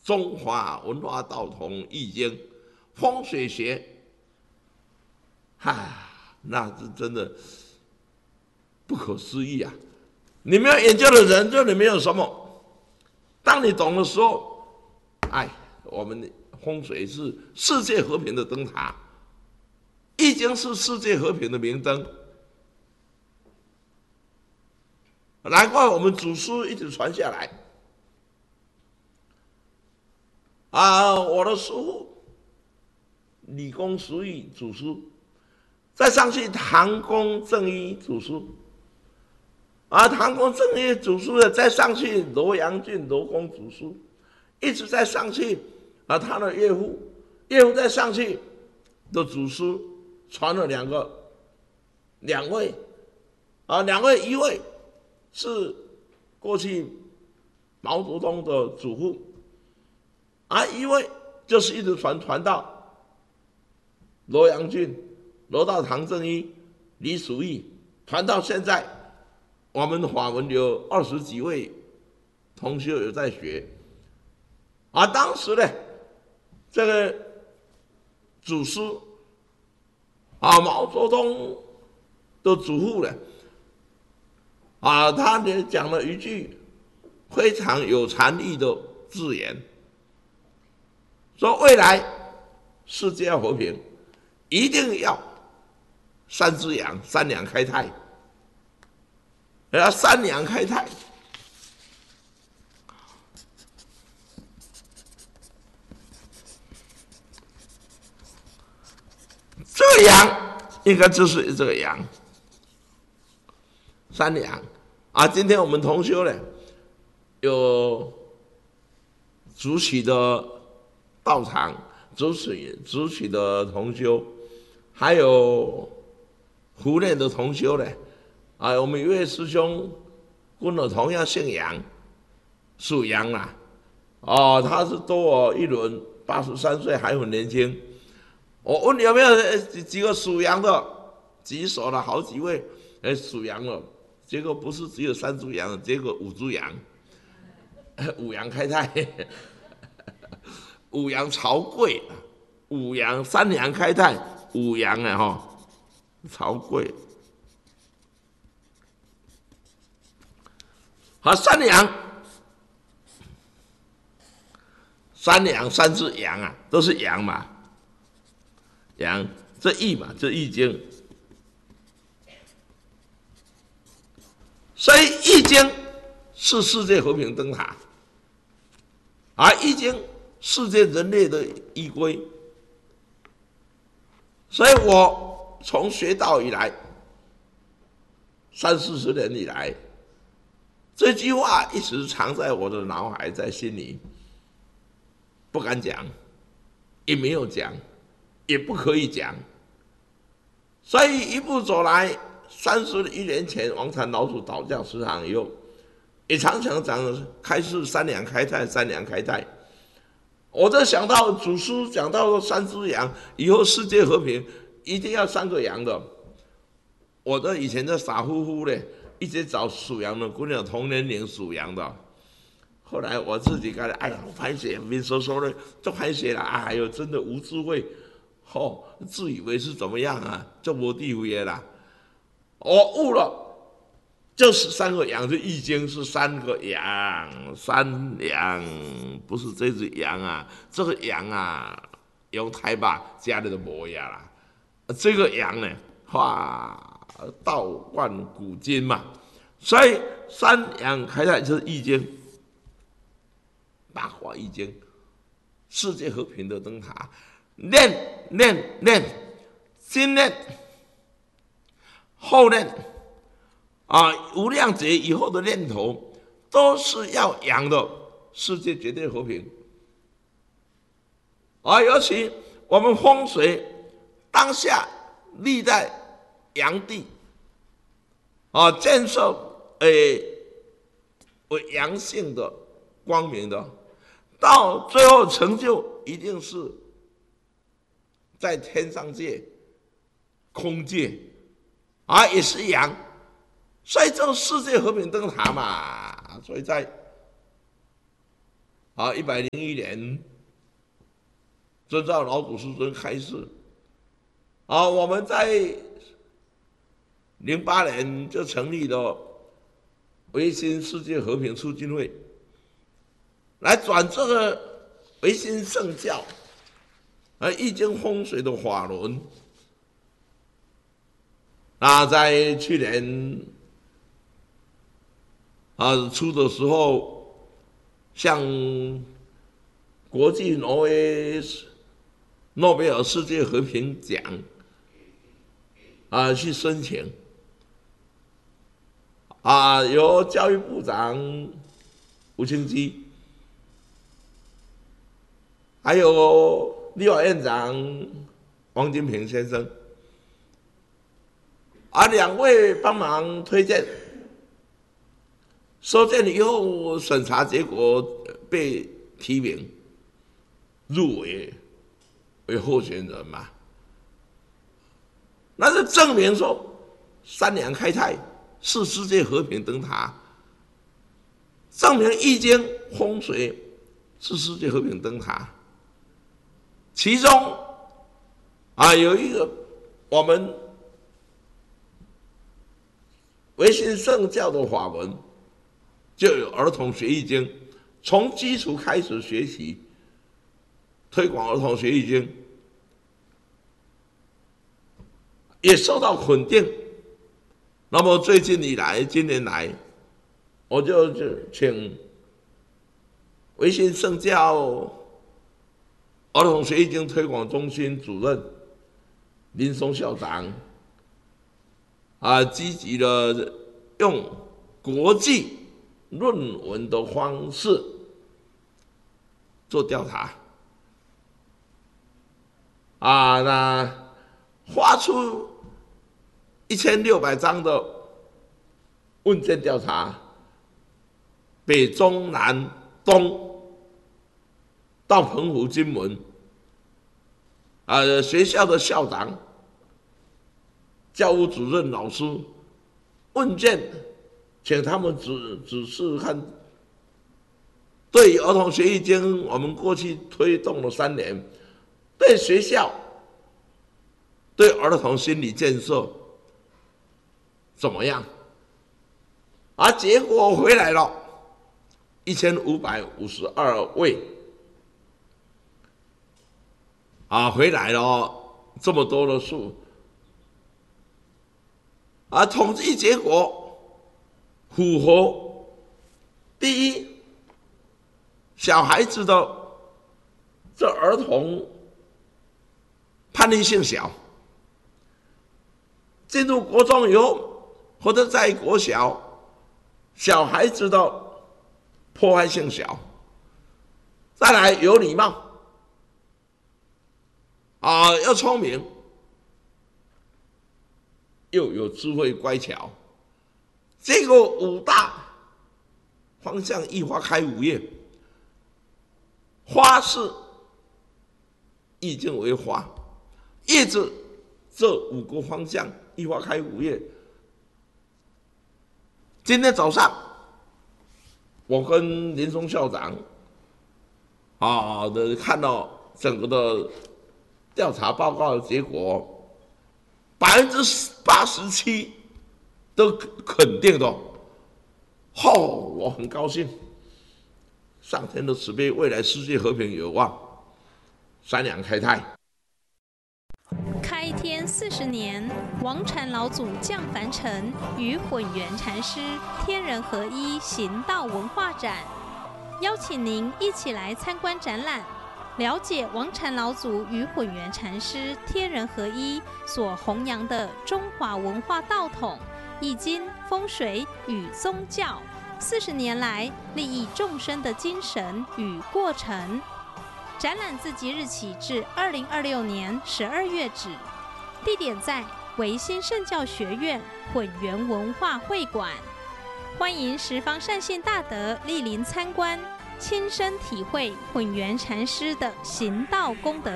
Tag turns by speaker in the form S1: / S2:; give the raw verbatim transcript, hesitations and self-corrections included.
S1: 中华文化道统易经风水学，哈，那是真的不可思议啊！你没有研究的人，这里面有什么？当你懂的时候，哎，我们风水是世界和平的灯塔，易经是世界和平的明灯。难怪我们祖师一直传下来。啊，我的师父李公时义祖师，再上去唐公正一祖师，啊，唐公正一祖师的再上去罗阳郡罗公祖师，一直在上去啊，他的岳父，岳父再上去的祖师传了两个，两位，啊，两位一位是过去毛泽东的祖父，啊，一位就是一直传传到罗阳郡，罗到唐正一、李曙义，传到现在，我们法文有二十几位同学有在学。啊，当时呢，这个祖师啊，毛泽东的祖父呢，啊，他也讲了一句非常有禅意的字眼，说未来世界要和平，一定要三滋养、三两开泰，要三两开泰。这个阳应该就是这个阳，三两啊。今天我们同修呢，有主起的道场，主起主起的同修，还有湖内的同修呢。啊，我们一位师兄跟我同样姓杨，属羊啦。哦，他是多我一轮，八十三岁还很年轻。我问你有没有几个属羊的？举手了好几位，哎，属羊了。结果不是只有三只羊，结果五只羊，五羊开泰，五羊朝贵，五羊三羊开泰，五羊呢哈，朝贵。好，三羊，三羊三只羊啊，都是羊嘛。羊，这易嘛，这易经，所以易经是世界和平灯塔，而易经世界人类的依归。所以我从学道以来，三四十年以来，这句话一直藏在我的脑海，在心里，不敢讲，也没有讲。也不可以讲，所以一步走来，三十一年前，王禅老祖导教十堂以后，也常常讲的开示三两开泰，三两开泰。我在想到祖师讲到三只羊，以后世界和平一定要三个羊的。我的以前的傻乎乎的，一直找属羊的姑娘，同年龄属羊的。后来我自己感觉，哎呀，拍写明说说的，就拍写了，哎呦，真的无智慧。哦，自以为是怎么样啊？这无地位啦！我悟了，就是三个羊，这易经是三个羊，三羊不是这只羊啊，这个羊啊，用台吧家里的模样啦。这个羊呢，哇，道贯古今嘛，所以三羊开泰就是易经，大话易经，世界和平的灯塔。念念念，先念后念啊！无量劫以后的念头都是要阳的，世界绝对和平。啊，尤其我们风水当下立在阳地啊，建设诶为阳性的、光明的，到最后成就一定是在天上界、空界，啊，也是阳，所以这个世界和平灯塔嘛，所以在啊，一百零一年，遵照老祖师尊开示，啊，我们在零八年就成立了维新世界和平促进会，来转这个维新圣教，啊，易经风水的法轮。那在去年啊初的时候，向国际挪威诺贝尔世界和平奖啊去申请，啊由教育部长吴清基，还有立法院长王金平先生。啊，两位帮忙推荐，收件以后审查结果被提名入围为候选人嘛，那是证明说三阳开泰是世界和平灯塔，证明易经风水是世界和平灯塔。其中啊有一个我们维新圣教的法文就有儿童学易经，从基础开始学习，推广儿童学易经，也受到肯定。那么最近以来，今年来，我就请维新圣教儿童学易经推广中心主任林松校长。啊，积极的用国际论文的方式做调查，啊，那发出一千六百张的问卷调查，北中南东到澎湖、金门，啊，学校的校长。教务主任、老师问卷，请他们指指示看，对于儿童学易经，我们过去推动了三年，对学校、对儿童心理建设怎么样？而结果回来了，一千五百五十二位，啊，回来了这么多的数。而统计结果符合：第一，小孩子的这儿童叛逆性小，进入国中以后或者在国小，小孩子的破坏性小。再来有礼貌，啊，要聪明。又有智慧乖巧，这个五大方向一花开五叶，花是易经为花，叶子这五个方向一花开五叶。今天早上，我跟林松校长啊的看到整个的调查报告的结果。百分之八十七都肯定的，哦，我很高兴，上天的慈悲，未来世界和平有望，三阳开泰。
S2: 开天四十年，王禅老祖降凡尘，与混元禅师天人合一行道文化展，邀请您一起来参观展览。了解王禅老祖与混元禅师天人合一所弘扬的中华文化道统、易经、风水与宗教四十年来利益众生的精神与过程。展览自即日起至二零二六年十二月止，地点在维新圣教学院混元文化会馆，欢迎十方善信大德莅临参观。亲身体会混元禅师的行道功德。